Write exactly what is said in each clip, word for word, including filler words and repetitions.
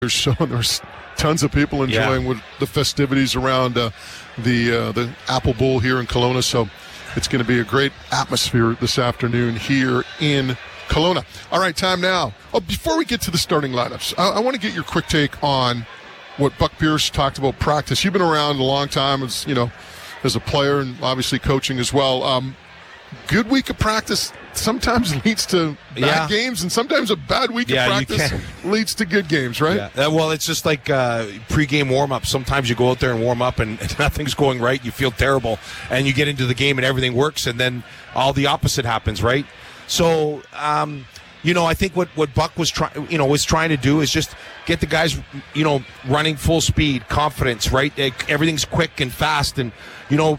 So there's tons of people enjoying Yeah. with the festivities around uh, the uh, the Apple Bowl here in Kelowna. So it's going to be a great atmosphere this afternoon here in Kelowna. All right, time now. Oh, before we get to the starting lineups, I, I want to get your quick take on what Buck Pierce talked about practice. You've been around a long time as, you know, as a player and obviously coaching as well. Um, good week of practice sometimes leads to bad Yeah. games, and sometimes a bad week Yeah, of you practice can. leads to good games, right? Yeah. Uh, well, it's just like uh, pregame warm-up. Sometimes you go out there and warm up and nothing's going right. You feel terrible. And you get into the game and everything works, and then all the opposite happens, right? So, um, you know, I think what, what Buck was trying, you know, was trying to do is just get the guys, you know, running full speed, confidence, right? Like, everything's quick and fast, and, you know,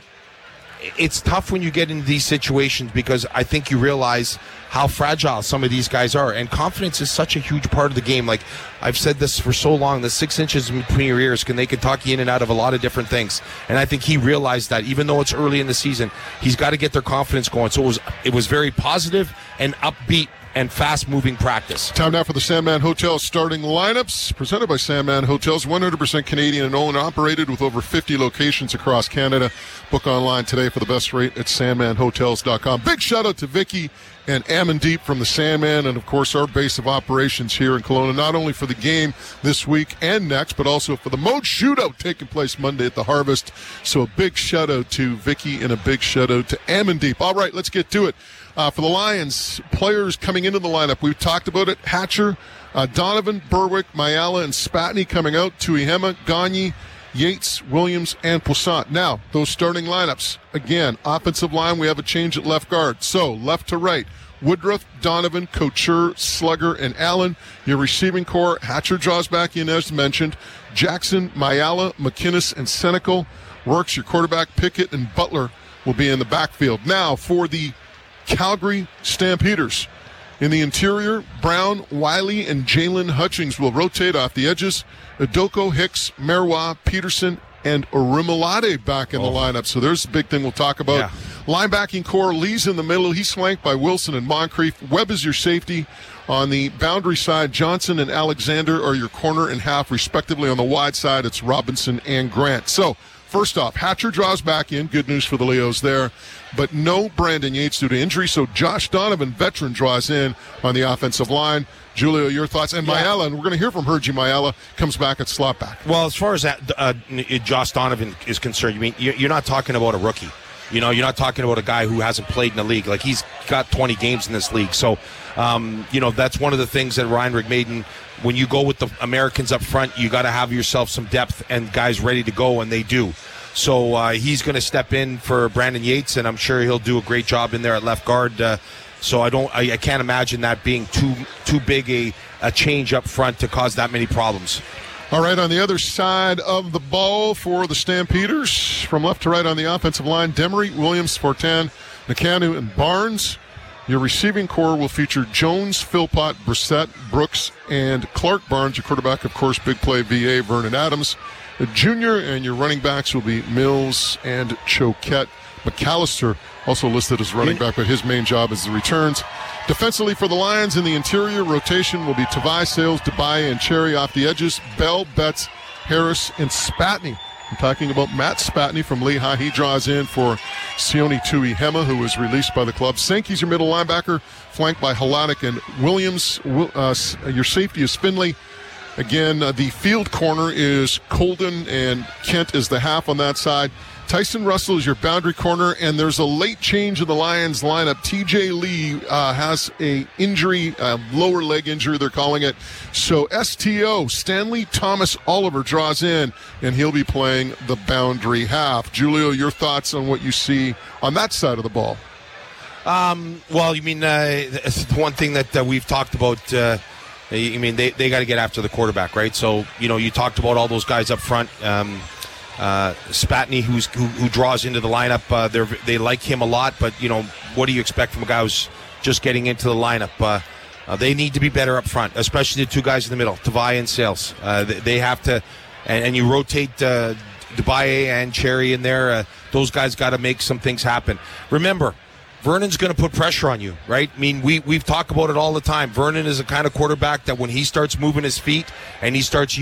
it's tough when you get into these situations because I think you realize how fragile some of these guys are. And confidence is such a huge part of the game. Like, I've said this for so long, the six inches in between your ears, can they can talk you in and out of a lot of different things. And I think he realized that even though it's early in the season, he's got to get their confidence going. So it was, it was very positive and upbeat and fast-moving practice. Time now for the Sandman Hotel starting lineups, presented by Sandman Hotels, one hundred percent Canadian and owned and operated with over fifty locations across Canada. Book online today for the best rate at sandman hotels dot com. Big shout-out to Vicky and Amandeep from the Sandman, and, of course, our base of operations here in Kelowna, not only for the game this week and next, but also for the Mode Shootout taking place Monday at the Harvest. So a big shout-out to Vicky and a big shout-out to Amandeep. All right, let's get to it. Uh, for the Lions, players coming into the lineup, we've talked about it. Hatcher, uh, Donovan, Berwick, Mayala, and Spatney coming out. Tuihema, Gagne, Yates, Williams, and Poussaint. Now, those starting lineups. Again, offensive line, we have a change at left guard. So, left to right, Woodruff, Donovan, Couture, Slugger, and Allen. Your receiving core, Hatcher draws back in as mentioned. Jackson, Mayala, McInnes, and Senecal. Works, your quarterback, Pickett, and Butler will be in the backfield. Now, for the Calgary Stampeders. In the interior, Brown, Wiley, and Jalen Hutchings will rotate off the edges. Adoko, Hicks, Merwa, Peterson, and Orimolade back in oh. the lineup. So there's the big thing we'll talk about. Yeah. Linebacking core, Lee's in the middle. He's flanked by Wilson and Moncrief. Webb is your safety. On the boundary side, Johnson and Alexander are your corner and half, respectively. On the wide side, it's Robinson and Grant. So, first off, Hatcher draws back in. Good news for the Leos there. But no Brandon Yates due to injury. So Josh Donovan, veteran, draws in on the offensive line. Julio, your thoughts? And Yeah. Mayala, and we're going to hear from Hergy Mayala, comes back at slot back. Well, as far as that, uh, Josh Donovan is concerned, you mean you're not talking about a rookie. You know, you're not talking about a guy who hasn't played in the league. Like, he's got twenty games in this league. So, um, you know, that's one of the things that Ryan Rigmaiden, when you go with the Americans up front, you got to have yourself some depth and guys ready to go, and they do. So uh, he's going to step in for Brandon Yates, and I'm sure he'll do a great job in there at left guard. Uh, so I don't, I, I can't imagine that being too too big a, a change up front to cause that many problems. All right, on the other side of the ball for the Stampeders, from left to right on the offensive line, Demery, Williams, Fortin, Nakanu, and Barnes. Your receiving core will feature Jones, Philpott, Brissett, Brooks, and Clark Barnes. Your quarterback, of course, big play V A, Vernon Adams. A junior, and your running backs will be Mills and Choquette. McAllister also listed as running back, but his main job is the returns. Defensively for the Lions in the interior, rotation will be Tavai, Sales, Dubai, and Cherry off the edges. Bell, Betts, Harris, and Spatney. I'm talking about Matt Spatney from Lehigh. He draws in for Sione Tuihema, who was released by the club. Sankey's your middle linebacker, flanked by Halanik and Williams. Uh, your safety is Finley. Again, uh, the field corner is Colden, and Kent is the half on that side. Tyson Russell is your boundary corner, and there's a late change in the Lions lineup. T J Lee uh, has a injury, a lower leg injury, they're calling it. So S T O, Stanley Thomas Oliver, draws in, and he'll be playing the boundary half. Julio, your thoughts on what you see on that side of the ball? Um, well, you mean uh, the one thing that uh, we've talked about, uh, I mean, they, they got to get after the quarterback, right? So, you know, you talked about all those guys up front. Um, uh, Spatney, who's, who, who draws into the lineup, uh, they they like him a lot, but, you know, what do you expect from a guy who's just getting into the lineup? Uh, uh, they need to be better up front, especially the two guys in the middle, Tavai and Sales. Uh, they, they have to, and, and you rotate uh, Dubai and Cherry in there. Uh, those guys got to make some things happen. Remember, Vernon's going to put pressure on you, right? I mean, we, we've talked about it all the time. Vernon is the kind of quarterback that when he starts moving his feet and he starts